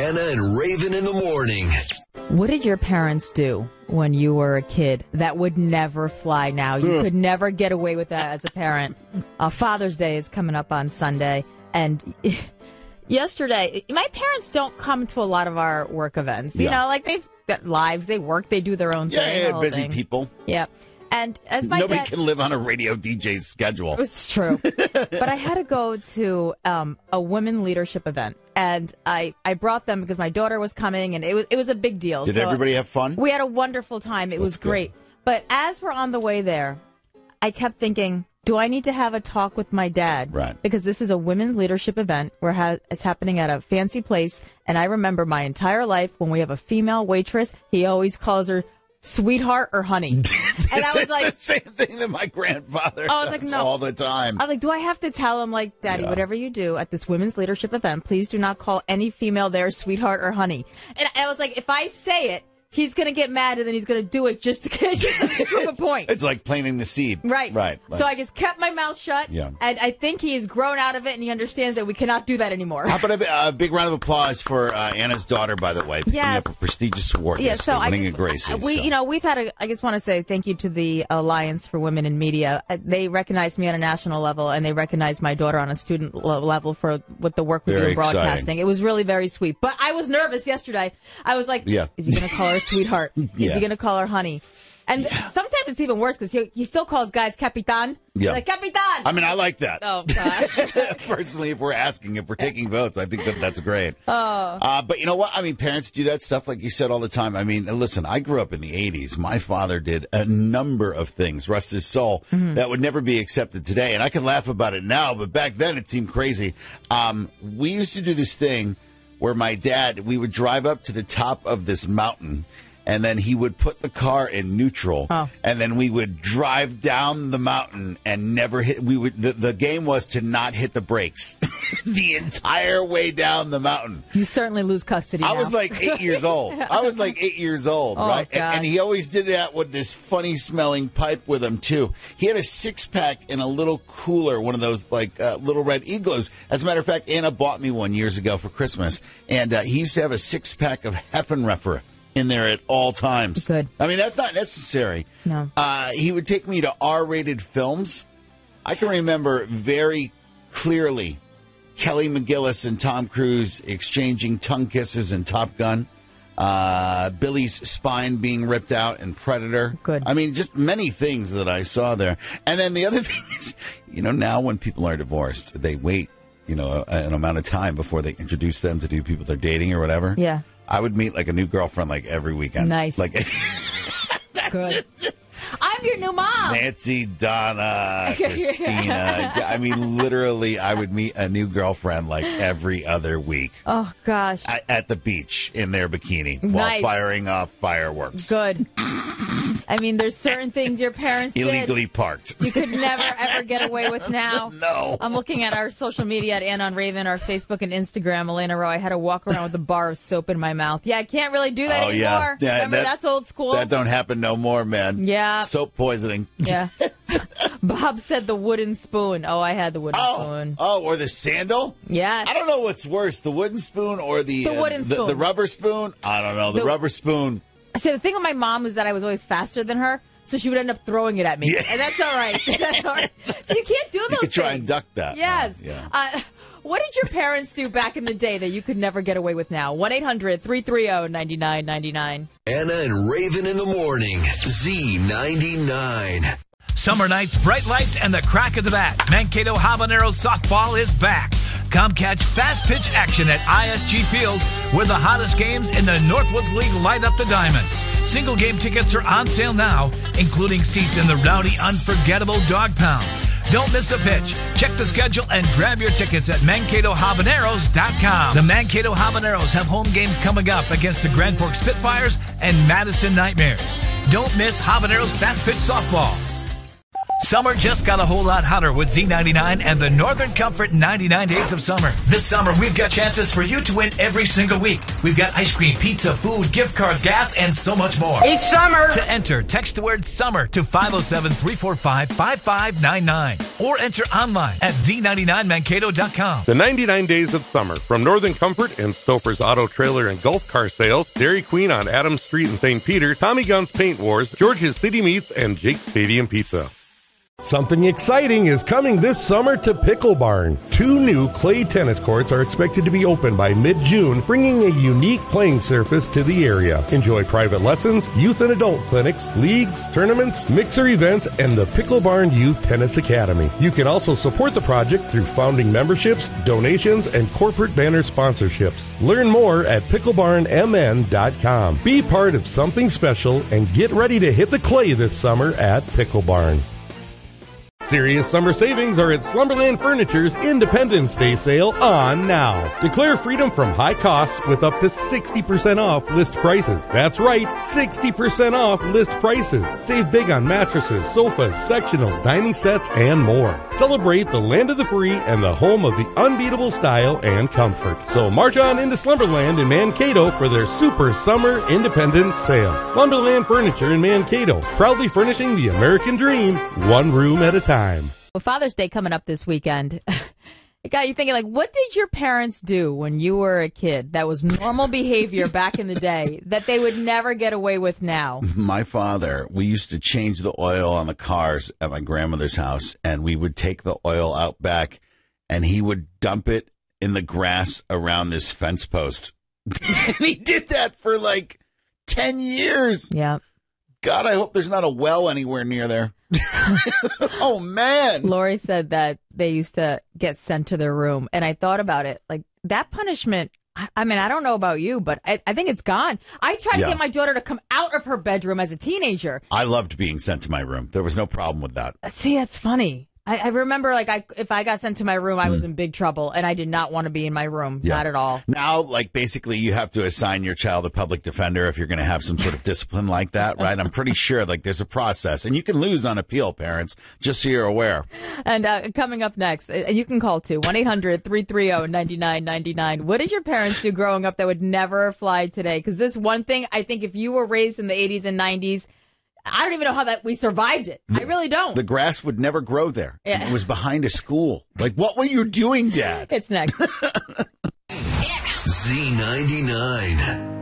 Anna and Raven in the morning. What did your parents do when you were a kid that would never fly now? You could never get away with that as a parent. Father's Day is coming up on Sunday, and yesterday, my parents don't come to a lot of our work events. You know, like they've got lives, they work, they do their own thing. Yeah, busy people. Yeah. And as my Nobody dad, can live on a radio DJ's schedule. It's true. But I had to go to a women leadership event. And I brought them because my daughter was coming, and it was a big deal. Did everybody have fun? We had a wonderful time. It was great. But as we're on the way there, I kept thinking, do I need to have a talk with my dad? Right. Because this is a women's leadership event where it's happening at a fancy place. And I remember my entire life when we have a female waitress, he always calls her sweetheart or honey. And I was like, the same thing that my grandfather does no. all the time. I was like, do I have to tell him, like, Daddy, whatever you do at this women's leadership event, please do not call any female there sweetheart or honey. And I was like, if I say it, he's going to get mad, and then he's going to do it just to prove a point. It's like planting the seed. Right. Like, so I just kept my mouth shut, and I think he has grown out of it, and he understands that we cannot do that anymore. How about a big round of applause for Anna's daughter, by the way, picking up a prestigious award so winning a Gracie. We've had I just want to say thank you to the Alliance for Women in Media. They recognized me on a national level, and they recognized my daughter on a student level with the work we do in broadcasting. Exciting. It was really very sweet. But I was nervous yesterday. I was like, is he going to call her sweetheart? Is he going to call her honey? And sometimes it's even worse because he still calls guys Capitan. Yeah. Like, Capitan! I mean, I like that. Oh, gosh. Personally, if we're taking votes, I think that's great. But you know what? I mean, parents do that stuff, like you said, all the time. I mean, listen, I grew up in the 80s. My father did a number of things, rest his soul, that would never be accepted today. And I can laugh about it now, but back then it seemed crazy. We used to do this thing where my dad, we would drive up to the top of this mountain, and then he would put the car in neutral, and then we would drive down the mountain and never hit. The game was to not hit the brakes the entire way down the mountain. You certainly lose custody now. I was like 8 years old. Right? And he always did that with this funny-smelling pipe with him, too. He had a six-pack in a little cooler, one of those, like, little red igloos. As a matter of fact, Anna bought me one years ago for Christmas, and he used to have a six-pack of Heffenreffer in there at all times. Good. I mean, that's not necessary. No. He would take me to R-rated films. I can remember very clearly Kelly McGillis and Tom Cruise exchanging tongue kisses in Top Gun. Billy's spine being ripped out in Predator. Good. I mean, just many things that I saw there. And then the other thing is, now when people are divorced, they wait, an amount of time before they introduce them to people they're dating or whatever. Yeah. I would meet like a new girlfriend like every weekend. Nice. Like, good. I'm your new mom. Nancy, Donna, Christina. I mean, literally, I would meet a new girlfriend like every other week. Oh, gosh. At the beach in their bikini Nice. while firing off fireworks. Good. I mean, there's certain things your parents Illegally parked. You could never, ever get away with now. No. I'm looking at our social media at Anna on Raven, our Facebook and Instagram. Elena Rowe, I had to walk around with a bar of soap in my mouth. Yeah, I can't really do that anymore. Yeah, remember, that's old school. That don't happen no more, man. Yeah. Soap poisoning. Yeah. Bob said the wooden spoon. Oh, I had the wooden spoon. Oh, or the sandal? Yes. I don't know what's worse, the wooden spoon or the wooden spoon. The rubber spoon? I don't know. The rubber spoon. See, the thing with my mom was that I was always faster than her, so she would end up throwing it at me. Yeah. And that's all right. That's all right. So you can't do those things. You could try and duck that. Yes. Yeah. What did your parents do back in the day that you could never get away with now? 1-800-330-9999. Anna and Raven in the morning. Z99. Summer nights, bright lights, and the crack of the bat. Mankato Habaneros softball is back. Come catch fast pitch action at ISG Field, where the hottest games in the Northwoods League light up the diamond. Single game tickets are on sale now, including seats in the rowdy, unforgettable Dog Pound. Don't miss a pitch. Check the schedule and grab your tickets at MankatoHabaneros.com. The Mankato Habaneros have home games coming up against the Grand Forks Spitfires and Madison Nightmares. Don't miss Habaneros fast pitch softball. Summer just got a whole lot hotter with Z99 and the Northern Comfort 99 Days of Summer. This summer, we've got chances for you to win every single week. We've got ice cream, pizza, food, gift cards, gas, and so much more. Each summer. To enter, text the word SUMMER to 507-345-5599 or enter online at Z99Mankato.com. The 99 Days of Summer from Northern Comfort and Stouffer's Auto Trailer and Golf Car Sales, Dairy Queen on Adams Street in St. Peter, Tommy Gunn's Paint Wars, George's City Meats, and Jake's Stadium Pizza. Something exciting is coming this summer to Pickle Barn. 2 new clay tennis courts are expected to be open by mid-June, bringing a unique playing surface to the area. Enjoy private lessons, youth and adult clinics, leagues, tournaments, mixer events, and the Pickle Barn Youth Tennis Academy. You can also support the project through founding memberships, donations, and corporate banner sponsorships. Learn more at picklebarnmn.com. Be part of something special and get ready to hit the clay this summer at Pickle Barn. Serious summer savings are at Slumberland Furniture's Independence Day sale on now. Declare freedom from high costs with up to 60% off list prices. That's right, 60% off list prices. Save big on mattresses, sofas, sectionals, dining sets, and more. Celebrate the land of the free and the home of the unbeatable style and comfort. So march on into Slumberland in Mankato for their Super Summer Independence Sale. Slumberland Furniture in Mankato, proudly furnishing the American dream, one room at a time. Well, Father's Day coming up this weekend. It got you thinking, like, what did your parents do when you were a kid that was normal behavior back in the day that they would never get away with now? My father, we used to change the oil on the cars at my grandmother's house, and we would take the oil out back, and he would dump it in the grass around this fence post. And he did that for like 10 years. Yeah. God, I hope there's not a well anywhere near there. Oh, man. Lori said that they used to get sent to their room. And I thought about it. Like, that punishment, I mean, I don't know about you, but I think it's gone. I tried to get my daughter to come out of her bedroom as a teenager. I loved being sent to my room. There was no problem with that. See, that's funny. I remember, like, if I got sent to my room, I was in big trouble, and I did not want to be in my room. Yeah. Not at all. Now, like, basically, you have to assign your child a public defender if you're going to have some sort of discipline like that, right? I'm pretty sure, like, there's a process, and you can lose on appeal, parents, just so you're aware. And coming up next, and you can call, too, 1-800-330-9999. What did your parents do growing up that would never fly today? Because this one thing, I think if you were raised in the 80s and 90s, I don't even know how that we survived it. I really don't. The grass would never grow there. Yeah. It was behind a school. Like, what were you doing, Dad? It's next. Z99.